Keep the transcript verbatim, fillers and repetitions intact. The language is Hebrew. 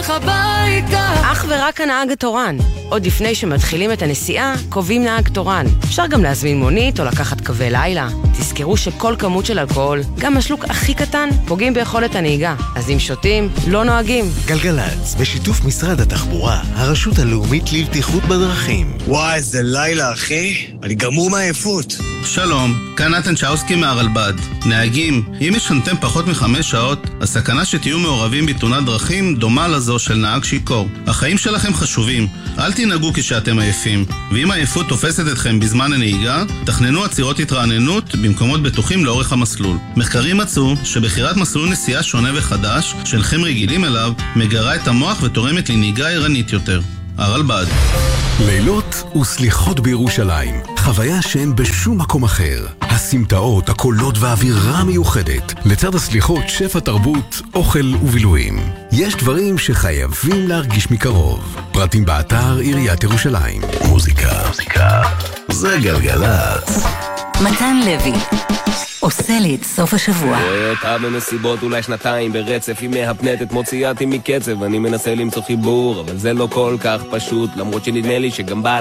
לך הביתה. אך ורק הנהג התורן. עוד לפני שמתחילים את הנסיעה, קובעים נהג תורן. אפשר גם להזמין מונית או לקחת קווי לילה. תזכרו שכל כמות של אלכוהול, גם השלוק הכי קטן, פוגעים ביכולת הנהיגה. אז אם שותים, לא נוהגים. גלגלץ, בשיתוף משרד התחבורה, הרשות הלאומית לבטיחות בדרכים. וואי, איזה לילה, אחי. אני גמור מהעייפות. שלום, כאן נתן צ'אוסקי מהרלב"ד. נהגים, אם ישנתם פחות מחמש שעות, הסכנה שתהיו מעורבים בתאונת דרכים דומה לזו של נהג שיכור. החיים שלכם חשובים, אל תנהגו כשאתם עייפים. ואם העייפות תופסת אתכם בזמן הנהיגה, תכננו עצירות התרעננות במקומות בטוחים לאורך המסלול. מחקרים מצאו שבחירת מסלול נסיעה שונה וחדש, שאינכם רגילים אליו, מגרה את המוח ותורמת לנהיגה ערנית יותר. הרלב"ד. לילות וסליחות בירושלים, חוויה שאין בשום מקום אחר. הסמטאות, הקולות והאווירה מיוחדת. לצד הסליחות, שפע תרבות, אוכל ובילויים. יש דברים שחייבים להרגיש מקרוב. פרטים באתר עיריית ירושלים. מוזיקה, מוזיקה. זה גלגלץ. מתן לוי עושה לי את סוף השבוע. אותה במסיבות אולי שנתיים ברצף, היא מהפנטת מוציאתי מקצב, אני מנסה למצוא חיבור, אבל זה לא כל כך פשוט, למרות שנדמה לי שגם בא